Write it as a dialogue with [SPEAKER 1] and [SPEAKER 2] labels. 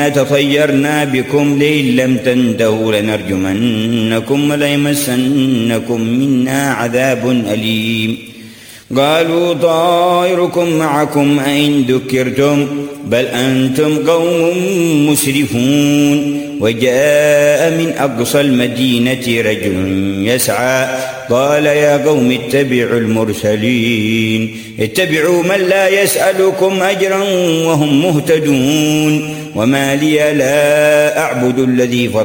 [SPEAKER 1] تطيرنا بكم لئن لم تنتهوا لنرجمنكم وليمسنكم منا عذاب أليم قالوا طائركم معكم أئن ذكرتم بل أنتم قوم مسرفون وجاء من أقصى المدينة رجل يسعى قال يا قوم اتبعوا المرسلين اتبعوا من لا يسألكم أجرا وهم مهتدون وما لي لا أعبد الذي